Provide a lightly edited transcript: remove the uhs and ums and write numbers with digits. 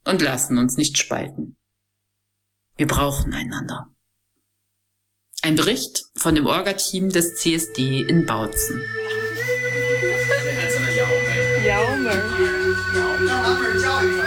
und lassen uns nicht spalten. Wir brauchen einander. Ein Bericht von dem Orga-Team des CSD in Bautzen. Jaume.